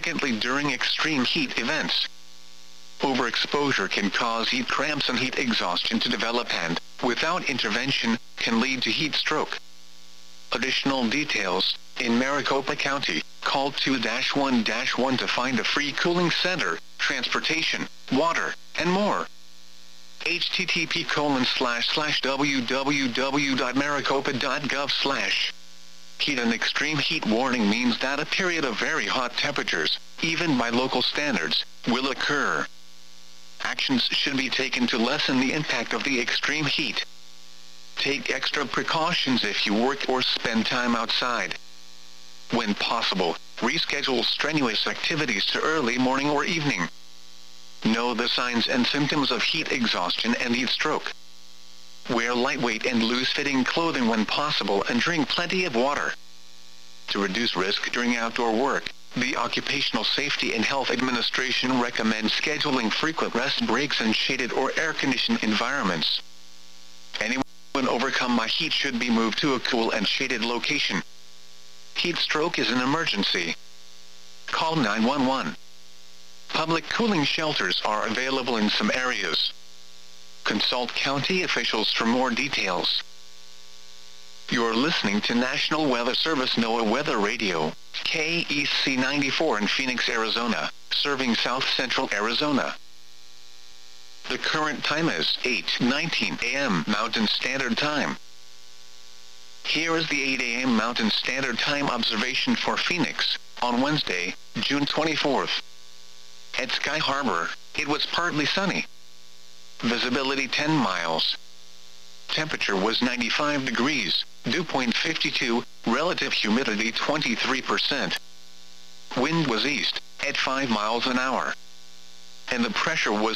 significantly during extreme heat events. Overexposure can cause heat cramps and heat exhaustion to develop and, without intervention, can lead to heat stroke. Additional details: in Maricopa County, call 2-1-1 to find a free cooling center, transportation, water, and more. http://www.maricopa.gov/. Heat and extreme heat warning means that a period of very hot temperatures, even by local standards, will occur. Actions should be taken to lessen the impact of the extreme heat. Take extra precautions if you work or spend time outside. When possible, reschedule strenuous activities to early morning or evening. Know the signs and symptoms of heat exhaustion and heat stroke. Wear lightweight and loose-fitting clothing when possible and drink plenty of water. To reduce risk during outdoor work, the Occupational Safety and Health Administration recommends scheduling frequent rest breaks in shaded or air-conditioned environments. Anyone overcome by heat should be moved to a cool and shaded location. Heat stroke is an emergency. Call 911. Public cooling shelters are available in some areas. Consult county officials for more details. You're listening to National Weather Service NOAA Weather Radio, KEC 94 in Phoenix, Arizona, serving South Central Arizona. The current time is 8:19 a.m. Mountain Standard Time. Here is the 8 a.m. Mountain Standard Time observation for Phoenix, on Wednesday, June 24th. At Sky Harbor, it was partly sunny. Visibility 10 miles. Temperature was 95 degrees, dew point 52, relative humidity 23%. Wind was east, at 5 miles an hour. And the pressure was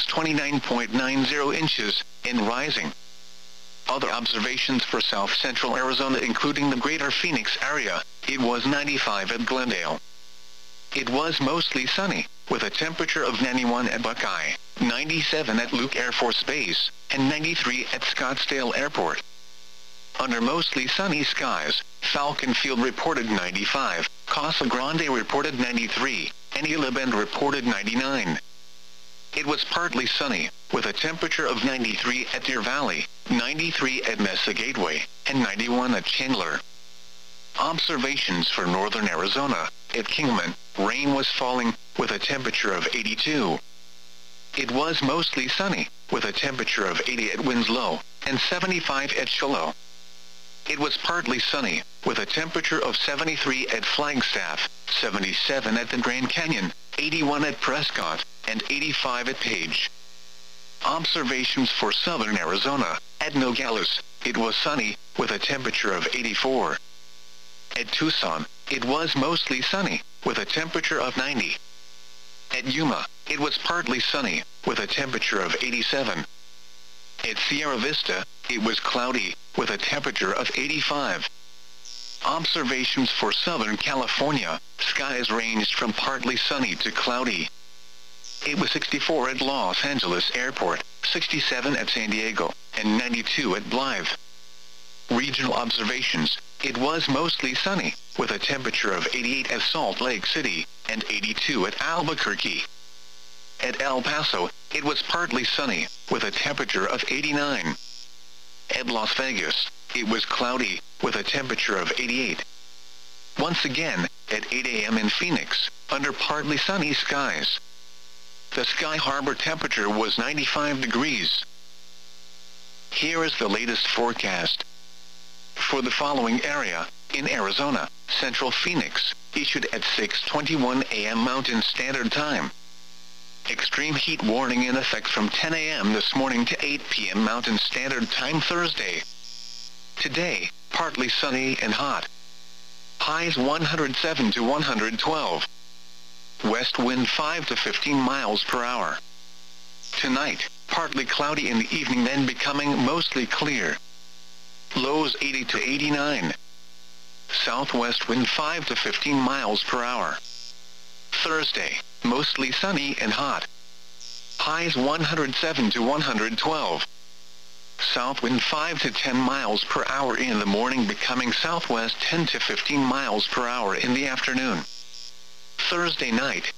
29.90 inches, and rising. Other observations for South Central Arizona including the greater Phoenix area, it was 95 at Glendale. It was mostly sunny, with a temperature of 91 at Buckeye, 97 at Luke Air Force Base, and 93 at Scottsdale Airport. Under mostly sunny skies, Falcon Field reported 95, Casa Grande reported 93, and Gila Bend reported 99. It was partly sunny, with a temperature of 93 at Deer Valley, 93 at Mesa Gateway, and 91 at Chandler. Observations for northern Arizona. At Kingman, rain was falling, with a temperature of 82. It was mostly sunny, with a temperature of 80 at Winslow, and 75 at Shiloh. It was partly sunny, with a temperature of 73 at Flagstaff, 77 at the Grand Canyon, 81 at Prescott, and 85 at Page. Observations for southern Arizona. At Nogales, it was sunny, with a temperature of 84. At Tucson, it was mostly sunny, with a temperature of 90. At Yuma, it was partly sunny, with a temperature of 87. At Sierra Vista, it was cloudy, with a temperature of 85. Observations for Southern California. Skies ranged from partly sunny to cloudy. It was 64 at Los Angeles Airport, 67 at San Diego, and 92 at Blythe. Regional observations. It was mostly sunny, with a temperature of 88 at Salt Lake City, and 82 at Albuquerque. At El Paso, it was partly sunny, with a temperature of 89. At Las Vegas, it was cloudy, with a temperature of 88. Once again, at 8 a.m. in Phoenix, under partly sunny skies. The Sky Harbor temperature was 95 degrees. Here is the latest forecast. For the following area, in Arizona, Central Phoenix, issued at 6:21 a.m. Mountain Standard Time. Extreme heat warning in effect from 10 a.m. this morning to 8 p.m. Mountain Standard Time Thursday. Today, partly sunny and hot. Highs 107 to 112. West wind 5 to 15 miles per hour. Tonight, partly cloudy in the evening then becoming mostly clear. Lows 80 to 89. Southwest wind 5 to 15 miles per hour. Thursday, mostly sunny and hot. Highs 107 to 112. South wind 5 to 10 miles per hour in the morning becoming southwest 10 to 15 miles per hour in the afternoon. Thursday night,